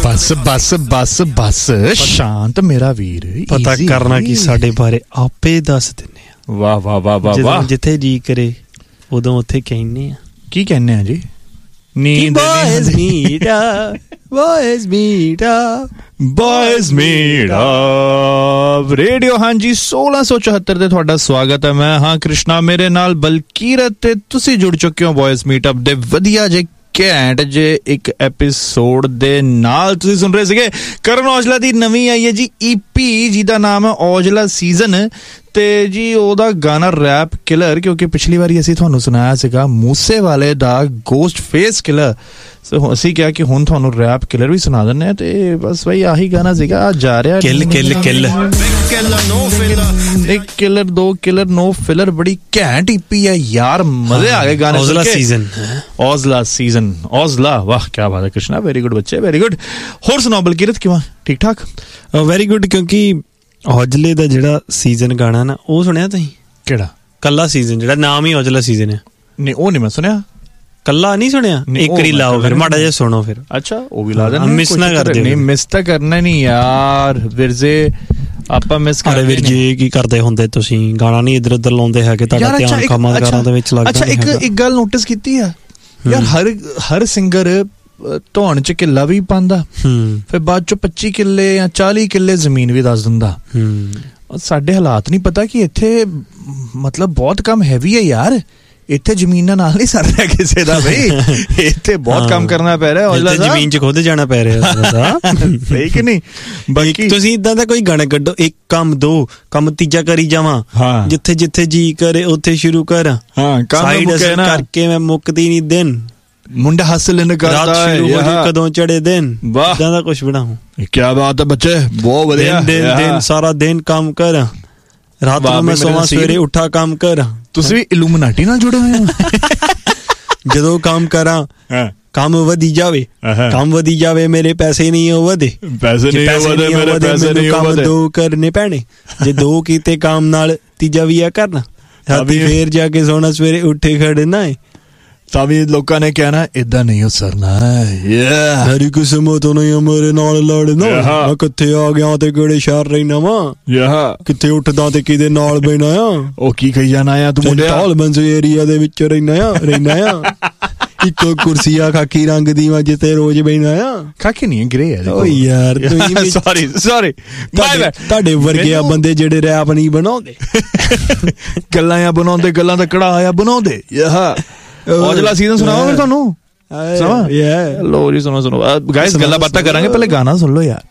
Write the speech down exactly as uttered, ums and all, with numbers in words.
बस बस बस बस शांत मेरा वीर पता करना कि साडे बारे आपे दस दिन्ने आ। वाह वाह वाह वाह वाह जिथे जी करे उदों उत्थे कहने आ। की कहने आ जी? नींद boys meet boys meet boys meet radio. हाँ जी सोलह सौ चौहत्तर ਤੇ ਤੁਹਾਡਾ ਸਵਾਗਤ ਹੈ। ਮੈਂ ਹਾਂ ਕ੍ਰਿਸ਼ਨਾ, ਮੇਰੇ ਨਾਲ ਬਲਕੀਰਤ ਤੇ ਤੁਸੀਂ ਜੁੜ ਚੁੱਕੇ ਹੋ ਬॉयਜ਼ ਮੀਟਅਪ ਦੇ ਵਧੀਆ ਜੇ ਘੈਂਟ ਜੇ ਇੱਕ ਐਪੀਸੋਡ ਦੇ ਨਾਲ। ਤੁਸੀਂ ਸੁਣ ਰਹੇ ਸੀਗੇ ਕਰਨ ਔਜਲਾ ਦੀ ਨਵੀਂ ਆਈ ਹੈ ਜੀ ਈਪੀ ਜਿਹਦਾ ਨਾਮ ਹੈ ਔਜਲਾ ਸੀਜ਼ਨ, ਤੇ ਜੀ ਉਹਦਾ ਗਾਣਾ ਰੈਪ ਕਿਲਰ, ਕਿਉਂਕਿ ਪਿਛਲੀ ਵਾਰੀ ਅਸੀਂ ਤੁਹਾਨੂੰ ਸੁਣਾਇਆ ਸੀਗਾ ਮੂਸੇ ਵਾਲੇ ਦਾ ਗੋਸਟ ਫੇਸ ਕਿਲਰ। ਸੋ ਅਸੀਂ ਕਿਹਾ ਕਿ ਹੁਣ ਤੁਹਾਨੂੰ ਰੈਪ ਕਿਲਰ ਵੀ ਸੁਣਾ ਦਿੰਦੇ ਆ, ਤੇ ਬਸ ਬਈ ਆਹੀ ਗਾਣਾ ਸੀਗਾ। ਅੱਜ ਜਾ ਰਿਹਾ ਕਿਲ ਕਿਲ ਕਿਲ ਇੱਕ ਕਿਲਰ ਦੋ ਕਿਲਰ ਨੋ ਫਿਲਰ। ਬੜੀ ਘੈਂਟ ਈਪੀ ਹੈ ਯਾਰ, ਮਜ਼ੇ ਆ ਗਏ ਗਾਣੇ। ਔਜਲਾ ਸੀਜ਼ਨ ਔਜਲਾ ਸੀਜ਼ਨ ਔਜਲਾ, ਵਾਹ ਕੀ ਬਾਤ ਹੈ ਕ੍ਰਿਸ਼ਨਾ, ਵੈਰੀ ਗੁੱਡ ਬੱਚੇ, ਵੈਰੀ ਗੁੱਡ। ਹੋਰ ਸੁਣਾਓ ਬਲਕੀਰਤ, ਕਿਵੇਂ ਠੀਕ ਠਾਕ? Very good. ਕਿਉਂਕਿ ਔਜਲੇ ਦਾ ਜਿਹੜਾ ਸੀਜ਼ਨ ਗਾਣਾ ਨਾ ਉਹ ਸੁਣਿਆ ਤੁਸੀਂ? ਕਿਹੜਾ? ਕੱਲਾ ਸੀਜ਼ਨ, ਜਿਹੜਾ ਨਾਮ ਹੀ ਔਜਲਾ ਸੀਜ਼ਨ ਹੈ। ਨਹੀਂ ਉਹ ਨਹੀਂ ਮੈਂ ਸੁਣਿਆ। ਕੱਲਾ ਨਹੀਂ ਸੁਣਿਆ? ਇੱਕ ਵਾਰੀ ਲਾਓ ਫਿਰ, ਮਾੜਾ ਜਿਹਾ ਸੁਣੋ ਫਿਰ। ਅੱਛਾ ਉਹ ਵੀ ਲਾ ਦੇਣਾ, ਮਿਸ ਨਾ ਕਰ ਦਿਓ। ਨਹੀਂ ਮਿਸ ਤਾਂ ਕਰਨਾ ਨਹੀਂ ਯਾਰ ਵਿਰਜ਼ੇ, ਆਪਾਂ ਮਿਸ ਕਰਦੇ। ਵੀਰ ਜੀ ਕੀ ਕਰਦੇ ਹੁੰਦੇ ਤੁਸੀਂ? ਗਾਣਾ ਨਹੀਂ ਇੱਧਰ ਉੱਧਰ ਲਾਉਂਦੇ ਹੈਗੇ, ਤੁਹਾਡਾ ਧਿਆਨ ਕੰਮਾਂ ਕਾਰਾਂ ਦੇ ਵਿੱਚ ਲੱਗਦਾ। ਅੱਛਾ ਇੱਕ ਇੱਕ ਗੱਲ ਨੋਟਿਸ ਕੀਤੀ ਆ ਯਾਰ, ਹਰ ਹਰ ਸਿੰਗਰ ਧੌਣ ਚ ਕਿੱਲਾ ਵੀ ਪਾਉਂਦਾ, ਫਿਰ ਬਾਅਦ ਚੋਂ ਪੱਚੀ ਕਿੱਲੇ ਜਾਂ ਚਾਲੀ ਕਿੱਲੇ ਜ਼ਮੀਨ ਵੀ ਦੱਸ ਦਿੰਦਾ। ਸਾਡੇ ਹਾਲਾਤ ਨਹੀਂ ਪਤਾ ਕਿ ਇੱਥੇ ਮਤਲਬ ਬਹੁਤ ਕੰਮ ਹੈਵੀ ਹੈ ਯਾਰ। ਇੱਥੇ ਜ਼ਮੀਨਾਂ ਨਾਲ ਨਹੀਂ ਸਰ ਰਿਹਾ ਕਿਸੇ ਦਾ ਬਈ, ਇੱਥੇ ਬਹੁਤ ਕੰਮ ਕਰਨਾ ਪੈ ਰਿਹਾ। ਔਜਲਾ ਸਾਹਿਬ ਜ਼ਮੀਨ 'ਚ ਖੁਦ ਜਾਣਾ ਪੈ ਰਿਹਾ ਸਹੀ ਕਿ ਨਹੀਂ? ਬਾਕੀ ਤੁਸੀਂ ਇਦਾਂ ਦਾ ਕੋਈ ਗਾਣਾ ਕੱਢੋ, ਇੱਕ ਕੰਮ ਦੋ ਕੰਮ ਤੀਜਾ ਕਰੀ ਜਾਵਾਂ, ਜਿੱਥੇ ਜਿੱਥੇ ਜੀ ਕਰੇ ਉੱਥੇ ਸ਼ੁਰੂ ਕਰ, ਸਾਈਡ ਕਰਕੇ ਮੈਂ ਮੁੱਕਦੀ ਨਹੀਂ ਦਿਨ, ਮੁੰਡਾ ਹਸਲ ਕਰਦਾ ਹੈ ਕਦੋਂ ਚੜੇ ਦਿਨ, ਇਦਾਂ ਦਾ ਕੁਛ ਬਣਾਓ। ਕੀ ਬਾਤ ਹੈ ਬੱਚੇ, ਬਹੁਤ ਵਧੀਆ। ਦਿਨ ਦਿਨ ਸਾਰਾ ਦਿਨ ਕੰਮ ਕਰ, ਰਾਤ ਨੂੰ ਮੈਂ ਸੋਵਾਂ ਸਵੇਰੇ ਉੱਠਾ ਕੰਮ ਕਰ। ਤੁਸੀਂ ਵੀ ਇਲੂਮੀਨਾਟੀ ਨਾਲ ਜੁੜੇ ਹੋਏ ਹੋ। ਜਦੋਂ ਕੰਮ ਕਰਾਂ ਕੰਮ ਵਧੀ ਜਾਵੇ, ਕੰਮ ਵਧੀ ਜਾਵੇ, ਮੇਰੇ ਪੈਸੇ ਨਹੀਂ ਉਹ ਵਧੇ, ਪੈਸੇ ਨਹੀਂ ਵਧੇ, ਮੇਰੇ ਪੈਸੇ ਨਹੀਂ ਕੰਮ ਦੋ ਕਰਨੇ ਪੈਣੇ, ਜੇ ਦੋ ਕੀਤੇ ਕੰਮ ਨਾਲ ਤੀਜਾ ਵੀ ਆ ਕਰਨਾ, ਰਾਤੀ ਫੇਰ ਜਾ ਕੇ ਸੋਣਾ ਸਵੇਰੇ ਉੱਠੇ ਖੜਨਾ ਹੈ। ਤਾਂ ਵੀ ਲੋਕਾਂ ਨੇ ਕਹਿਣਾ ਏਦਾਂ ਨਹੀਂ ਸਰਨਾ, ਮੇਰੀ ਕਿਸਮਤ ਨਹੀਂ ਮੇਰੇ ਨਾਲ ਲੜਨਾ, ਮੈਂ ਕਿੱਥੇ ਆ ਗਿਆ ਤੇ ਕਿਹੜੇ ਸ਼ਹਿਰ ਰਹਿਣਾ ਵਾ, ਕਿੱਥੇ ਉੱਠਦਾ ਤੇ ਕਿਹਦੇ ਨਾਲ ਬਹਿਣਾ ਆ। ਉਹ ਕੀ ਕਹੀ ਜਾਣਾ ਆ ਤੂੰ ਮੁੰਡਿਆ? ਟਾਲਬੰਸ ਏਰੀਆ ਦੇ ਵਿੱਚ ਰਹਿਣਾ ਆ ਰਹਿਣਾ ਆ ਇੱਕੋ ਕੁਰਸੀ ਆ ਖਾਕੀ ਰੰਗ ਦੀ ਵਾ ਜਿੱਥੇ ਰੋਜ਼ ਬਹਿਣਾ ਆ। ਖਾਕੀ ਨਹੀਂ ਗ੍ਰੇ ਹੈ। ਓ ਯਾਰ ਸੌਰੀ ਸੌਰੀ, ਤੁਹਾਡੇ ਵਰਗੇ ਆ ਬੰਦੇ ਜਿਹੜੇ ਰੈਪ ਨਹੀਂ ਬਣਾਉਂਦੇ, ਗੱਲਾਂ ਆ ਬਣਾਉਂਦੇ, ਗੱਲਾਂ ਦਾ ਕੜਾਹ ਆ ਬਣਾਉਂਦੇ। ਔਜਲਾ ਸੀਜ਼ਨ ਸੁਣਾਓ ਫਿਰ ਤੁਹਾਨੂੰ? ਲੋ ਜੀ ਸੁਣੋ ਸੁਣੋ ਗਾਇਸ, ਗੱਲਾਂ ਬਾਤਾਂ ਕਰਾਂਗੇ, ਪਹਿਲੇ ਗਾਣਾ ਸੁਣ ਲਓ ਯਾਰ।